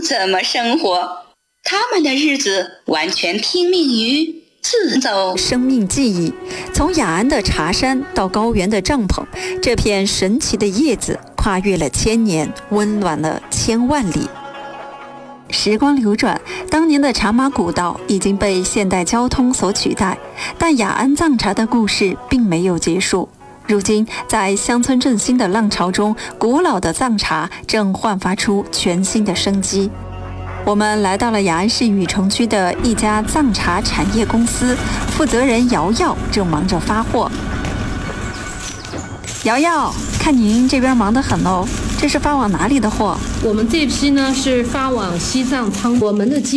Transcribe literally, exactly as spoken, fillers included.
怎么生活？他们的日子完全听命于自走。 生命记忆，从雅安的茶山到高原的帐篷，这片神奇的叶子跨越了千年，温暖了千万里。时光流转，当年的茶马古道已经被现代交通所取代，但雅安藏茶的故事并没有结束。如今，在乡村振兴的浪潮中，古老的藏茶正焕发出全新的生机。我们来到了雅安市禹城区的一家藏茶产业公司，负责人瑶瑶正忙着发货。瑶瑶，看您这边忙得很哦，这是发往哪里的货？ 我们这批呢是发往西藏仓，我们的机